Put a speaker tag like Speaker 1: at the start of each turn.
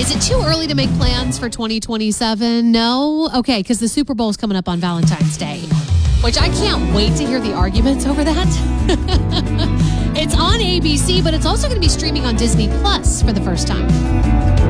Speaker 1: Is it too early to make plans for 2027? No? Okay, because the Super Bowl is coming up on Valentine's Day, which I can't wait to hear the arguments over that. It's on ABC, but it's also going to be streaming on Disney Plus for the first time.